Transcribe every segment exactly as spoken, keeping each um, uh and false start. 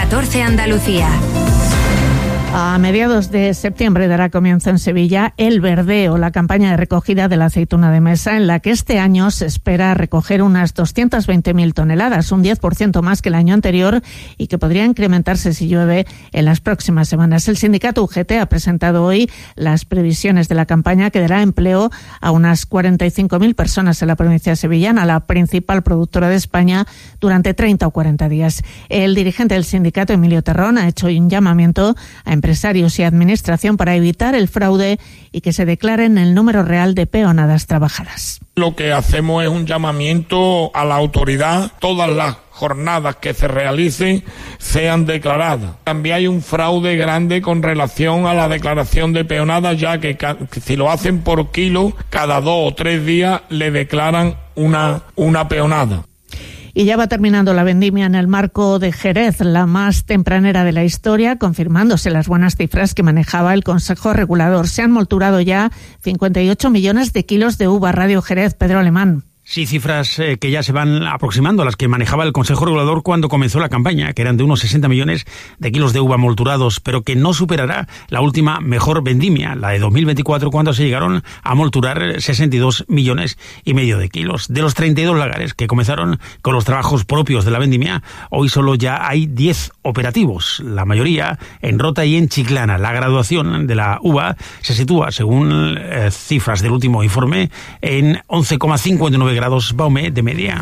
catorce Andalucía. A mediados de septiembre dará comienzo en Sevilla el verdeo, la campaña de recogida de la aceituna de mesa, en la que este año se espera recoger unas doscientas veinte mil toneladas, un diez por ciento más que el año anterior y que podría incrementarse si llueve en las próximas semanas. El sindicato U G T ha presentado hoy las previsiones de la campaña que dará empleo a unas cuarenta y cinco mil personas en la provincia sevillana, la principal productora de España, durante treinta o cuarenta días. El dirigente del sindicato, Emilio Terrón, ha hecho un llamamiento a empresarios y administración para evitar el fraude y que se declaren el número real de peonadas trabajadas. Lo que hacemos es un llamamiento a la autoridad. Todas las jornadas que se realicen sean declaradas. También hay un fraude grande con relación a la declaración de peonadas, ya que, que si lo hacen por kilo, cada dos o tres días le declaran una, una peonada. Y ya va terminando la vendimia en el marco de Jerez, la más tempranera de la historia, confirmándose las buenas cifras que manejaba el Consejo Regulador. Se han molturado ya cincuenta y ocho millones de kilos de uva. Radio Jerez, Pedro Alemán. Sí, cifras eh, que ya se van aproximando a las que manejaba el Consejo Regulador cuando comenzó la campaña, que eran de unos sesenta millones de kilos de uva molturados, pero que no superará la última mejor vendimia, la de dos mil veinticuatro, cuando se llegaron a molturar sesenta y dos millones y medio de kilos. De los treinta y dos lagares que comenzaron con los trabajos propios de la vendimia, hoy solo ya hay diez operativos, la mayoría en Rota y en Chiclana. La graduación de la uva se sitúa, según eh, cifras del último informe, en once coma cincuenta y nueve grados Baume de media.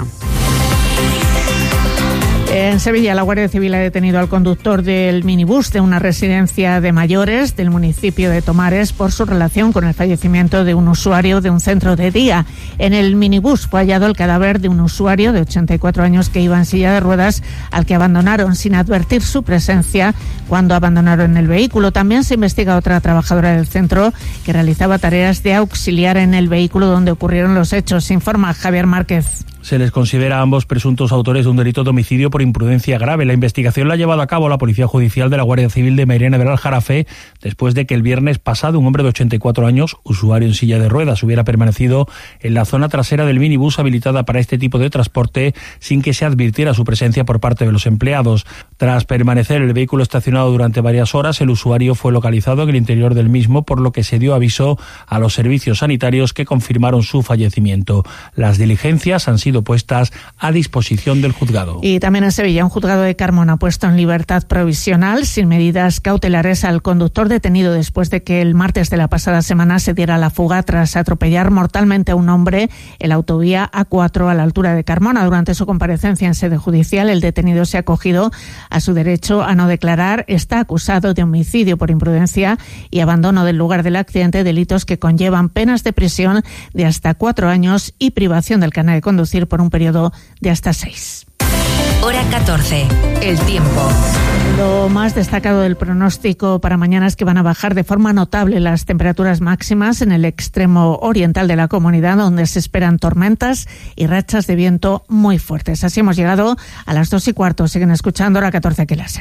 En Sevilla, la Guardia Civil ha detenido al conductor del minibús de una residencia de mayores del municipio de Tomares por su relación con el fallecimiento de un usuario de un centro de día. En el minibús fue hallado el cadáver de un usuario de ochenta y cuatro años que iba en silla de ruedas, al que abandonaron sin advertir su presencia cuando abandonaron el vehículo. También se investiga a otra trabajadora del centro que realizaba tareas de auxiliar en el vehículo donde ocurrieron los hechos. Informa Javier Márquez. Se les considera a ambos presuntos autores de un delito de homicidio por imprudencia grave. La investigación la ha llevado a cabo la Policía Judicial de la Guardia Civil de Mairena del Aljarafe, después de que el viernes pasado un hombre de ochenta y cuatro años, usuario en silla de ruedas, hubiera permanecido en la zona trasera del minibús habilitada para este tipo de transporte sin que se advirtiera su presencia por parte de los empleados. Tras permanecer el vehículo estacionado durante varias horas, el usuario fue localizado en el interior del mismo, por lo que se dio aviso a los servicios sanitarios, que confirmaron su fallecimiento. Las diligencias han sido puestas a disposición del juzgado. Y también en Sevilla, un juzgado de Carmona ha puesto en libertad provisional sin medidas cautelares al conductor detenido después de que el martes de la pasada semana se diera la fuga tras atropellar mortalmente a un hombre en la autovía A cuatro a la altura de Carmona. Durante su comparecencia en sede judicial, el detenido se ha acogido a su derecho a no declarar. Está acusado de homicidio por imprudencia y abandono del lugar del accidente, delitos que conllevan penas de prisión de hasta cuatro años y privación del carnet de conducir por un periodo de hasta seis. Hora catorce, el tiempo. Lo más destacado del pronóstico para mañana es que van a bajar de forma notable las temperaturas máximas en el extremo oriental de la comunidad, donde se esperan tormentas y rachas de viento muy fuertes. Así hemos llegado a las dos y cuarto. Siguen escuchando Hora catorce aquí Láser.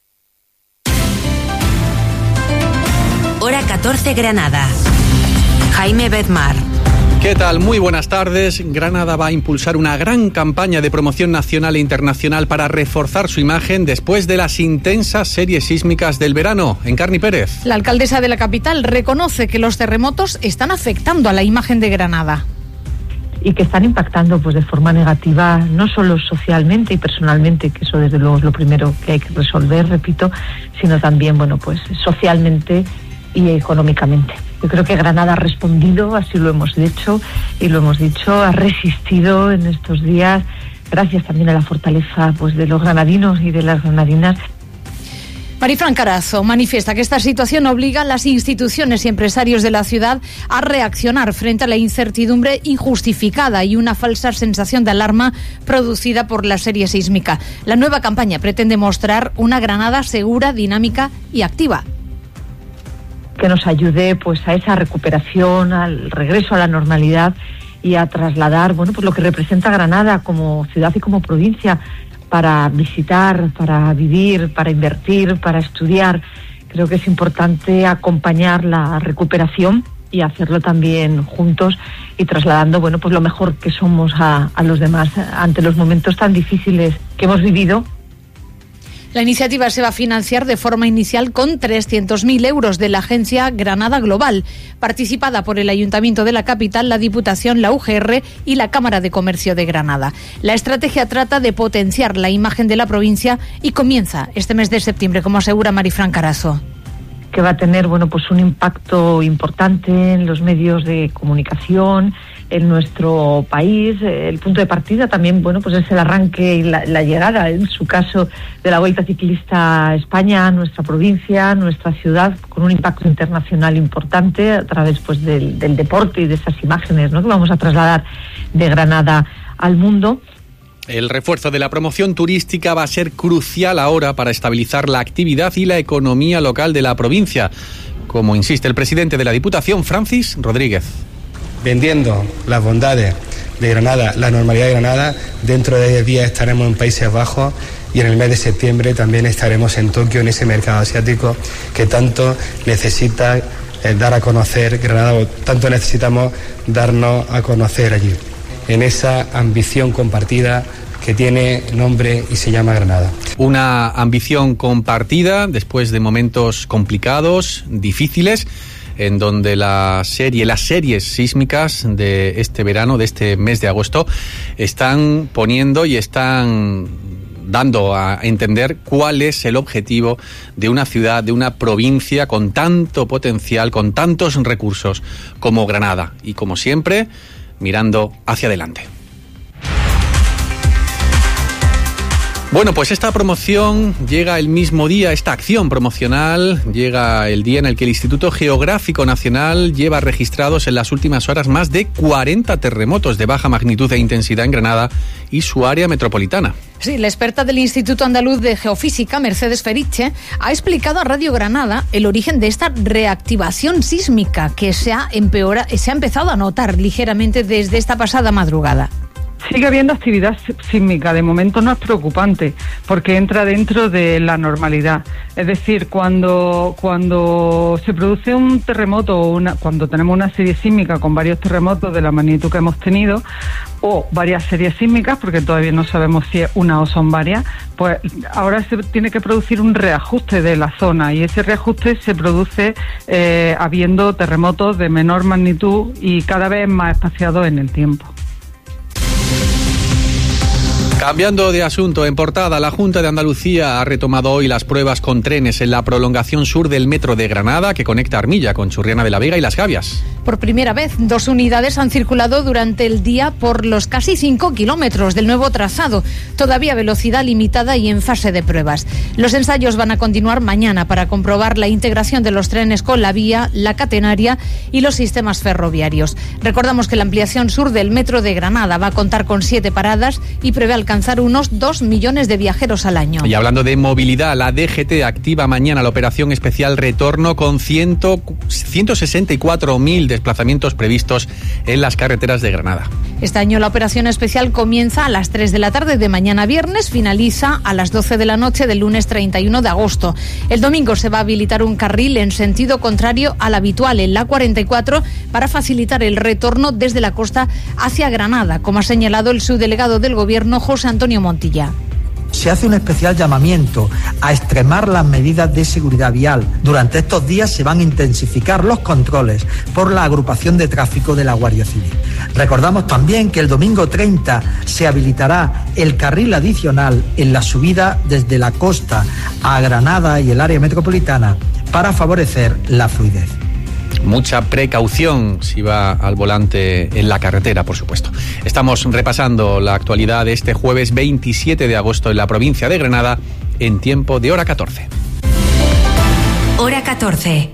Hora catorce Granada. Jaime Bedmar. ¿Qué tal? Muy buenas tardes. Granada va a impulsar una gran campaña de promoción nacional e internacional para reforzar su imagen después de las intensas series sísmicas del verano. Encarni Pérez. La alcaldesa de la capital reconoce que los terremotos están afectando a la imagen de Granada. Y que están impactando pues de forma negativa, no solo socialmente y personalmente, que eso desde luego es lo primero que hay que resolver, repito, sino también, bueno, pues socialmente y económicamente. Yo creo que Granada ha respondido, así lo hemos hecho y lo hemos dicho, ha resistido en estos días, gracias también a la fortaleza pues de los granadinos y de las granadinas. Marifran Carazo manifiesta que esta situación obliga a las instituciones y empresarios de la ciudad a reaccionar frente a la incertidumbre injustificada y una falsa sensación de alarma producida por la serie sísmica. La nueva campaña pretende mostrar una Granada segura, dinámica y activa. Que nos ayude pues a esa recuperación, al regreso a la normalidad y a trasladar, bueno, pues lo que representa Granada como ciudad y como provincia para visitar, para vivir, para invertir, para estudiar. Creo que es importante acompañar la recuperación y hacerlo también juntos y trasladando, bueno, pues lo mejor que somos a, a los demás ante los momentos tan difíciles que hemos vivido. La iniciativa se va a financiar de forma inicial con trescientos mil euros de la agencia Granada Global, participada por el Ayuntamiento de la capital, la Diputación, la U G R y la Cámara de Comercio de Granada. La estrategia trata de potenciar la imagen de la provincia y comienza este mes de septiembre, como asegura Marifran Carazo. Que va a tener, bueno, pues un impacto importante en los medios de comunicación, en nuestro país. El punto de partida también, bueno, pues es el arranque y la, la llegada, en su caso, de la Vuelta Ciclista a España, a nuestra provincia, nuestra ciudad, con un impacto internacional importante a través, pues, del, del deporte y de esas imágenes, ¿no?, que vamos a trasladar de Granada al mundo. El refuerzo de la promoción turística va a ser crucial ahora para estabilizar la actividad y la economía local de la provincia, como insiste el presidente de la Diputación, Francis Rodríguez. Vendiendo las bondades de Granada, la normalidad de Granada, dentro de diez días estaremos en Países Bajos y en el mes de septiembre también estaremos en Tokio, en ese mercado asiático que tanto necesita eh, dar a conocer Granada, o tanto necesitamos darnos a conocer allí, en esa ambición compartida que tiene nombre y se llama Granada. Una ambición compartida después de momentos complicados, difíciles, en donde la serie, las series sísmicas de este verano, de este mes de agosto, están poniendo y están dando a entender cuál es el objetivo de una ciudad, de una provincia con tanto potencial, con tantos recursos como Granada. Y como siempre, mirando hacia adelante. Bueno, pues esta promoción llega el mismo día, esta acción promocional llega el día en el que el Instituto Geográfico Nacional lleva registrados en las últimas horas más de cuarenta terremotos de baja magnitud e intensidad en Granada y su área metropolitana. Sí, la experta del Instituto Andaluz de Geofísica, Mercedes Feriche, ha explicado a Radio Granada el origen de esta reactivación sísmica que se ha, empeora, se ha empezado a notar ligeramente desde esta pasada madrugada. Sigue habiendo actividad sísmica, de momento no es preocupante, porque entra dentro de la normalidad. Es decir, cuando cuando se produce un terremoto, o una, cuando tenemos una serie sísmica con varios terremotos de la magnitud que hemos tenido, o varias series sísmicas, porque todavía no sabemos si es una o son varias, pues ahora se tiene que producir un reajuste de la zona, y ese reajuste se produce eh, habiendo terremotos de menor magnitud y cada vez más espaciados en el tiempo. Cambiando de asunto, en portada, la Junta de Andalucía ha retomado hoy las pruebas con trenes en la prolongación sur del metro de Granada, que conecta Armilla con Churriana de la Vega y Las Gavias. Por primera vez, dos unidades han circulado durante el día por los casi cinco kilómetros del nuevo trazado, todavía a velocidad limitada y en fase de pruebas. Los ensayos van a continuar mañana para comprobar la integración de los trenes con la vía, la catenaria y los sistemas ferroviarios. Recordamos que la ampliación sur del metro de Granada va a contar con siete paradas y prevé alcanzar unos dos millones de viajeros al año. Y hablando de movilidad, la D G T activa mañana la operación especial Retorno con ciento sesenta y cuatro mil desplazamientos previstos en las carreteras de Granada. Este año la operación especial comienza a las tres de la tarde de mañana viernes, finaliza a las doce de la noche del lunes treinta y uno de agosto. El domingo se va a habilitar un carril en sentido contrario al habitual en la cuarenta y cuatro para facilitar el retorno desde la costa hacia Granada, como ha señalado el subdelegado del Gobierno, José Antonio Montilla. Se hace un especial llamamiento a extremar las medidas de seguridad vial. Durante estos días se van a intensificar los controles por la agrupación de tráfico de la Guardia Civil. Recordamos también que el domingo treinta se habilitará el carril adicional en la subida desde la costa a Granada y el área metropolitana para favorecer la fluidez. Mucha precaución si va al volante en la carretera, por supuesto. Estamos repasando la actualidad de este jueves veintisiete de agosto en la provincia de Granada en tiempo de hora catorce. Hora catorce.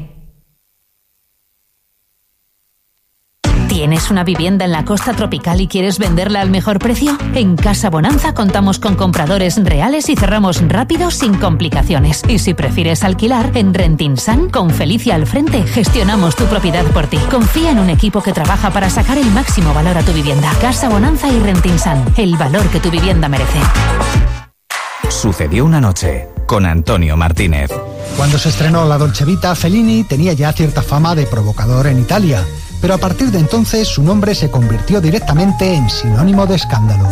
¿Tienes una vivienda en la costa tropical y quieres venderla al mejor precio? En Casa Bonanza contamos con compradores reales y cerramos rápido sin complicaciones. Y si prefieres alquilar, en Rentinsan, con Felicia al frente, gestionamos tu propiedad por ti. Confía en un equipo que trabaja para sacar el máximo valor a tu vivienda. Casa Bonanza y Rentinsan, el valor que tu vivienda merece. Sucedió una noche con Antonio Martínez. Cuando se estrenó La Dolce Vita, Fellini tenía ya cierta fama de provocador en Italia. pero a partir de entonces su nombre se convirtió directamente en sinónimo de escándalo.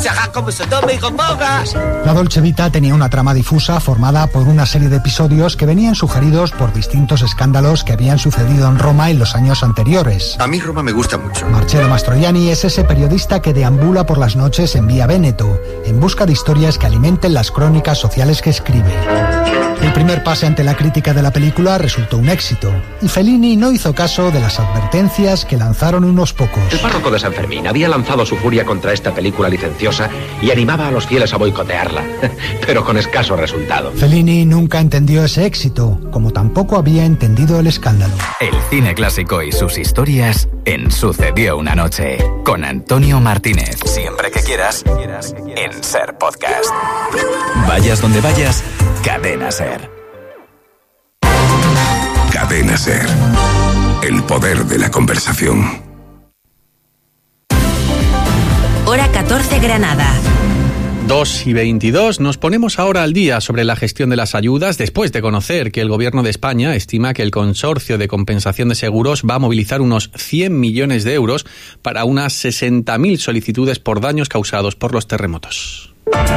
La Dolce Vita tenía una trama difusa formada por una serie de episodios que venían sugeridos por distintos escándalos que habían sucedido en Roma en los años anteriores. A mí Roma me gusta mucho. Marcello Mastroianni es ese periodista que deambula por las noches en Vía Véneto, en busca de historias que alimenten las crónicas sociales que escribe. El primer pase ante la crítica de la película resultó un éxito, y Fellini no hizo caso de las advertencias que lanzaron unos pocos. El párroco de San Fermín había lanzado su furia contra esta película licenciosa y animaba a los fieles a boicotearla, pero con escaso resultado. Fellini nunca entendió ese éxito, como tampoco había entendido el escándalo. El cine clásico y sus historias en Sucedió una noche, con Antonio Martínez. Siempre que quieras, en Ser Podcast. Vayas donde vayas, Cadena Ser. Cadena Ser. El poder de la conversación. Hora catorce, Granada. dos y veintidós. Nos ponemos ahora al día sobre la gestión de las ayudas después de conocer que el Gobierno de España estima que el Consorcio de Compensación de Seguros va a movilizar unos cien millones de euros para unas sesenta mil solicitudes por daños causados por los terremotos.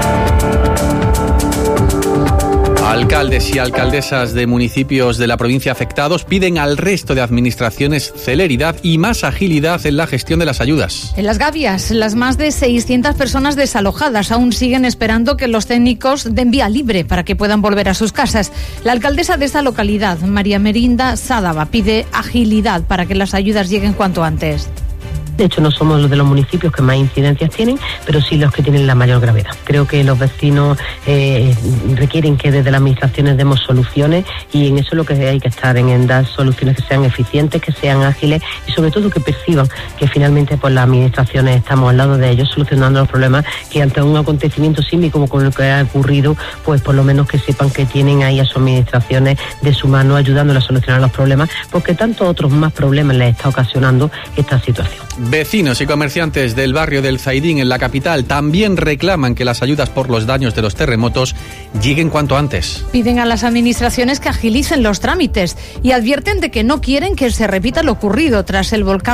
Alcaldes y alcaldesas de municipios de la provincia afectados piden al resto de administraciones celeridad y más agilidad en la gestión de las ayudas. En Las Gavias, las más de seiscientas personas desalojadas aún siguen esperando que los técnicos den vía libre para que puedan volver a sus casas. La alcaldesa de esta localidad, María Merinda Sádava, pide agilidad para que las ayudas lleguen cuanto antes. De hecho, no somos los de los municipios que más incidencias tienen, pero sí los que tienen la mayor gravedad. Creo que los vecinos eh, requieren que desde las administraciones demos soluciones, y en eso es lo que hay que estar, en, en dar soluciones que sean eficientes, que sean ágiles y sobre todo que perciban que finalmente pues las administraciones estamos al lado de ellos solucionando los problemas, que ante un acontecimiento sísmico como con lo que ha ocurrido, pues por lo menos que sepan que tienen ahí a sus administraciones de su mano ayudándoles a solucionar los problemas, porque tantos otros más problemas les está ocasionando esta situación. Vecinos y comerciantes del barrio del Zaidín en la capital también reclaman que las ayudas por los daños de los terremotos lleguen cuanto antes. Piden a las administraciones que agilicen los trámites y advierten de que no quieren que se repita lo ocurrido tras el volcán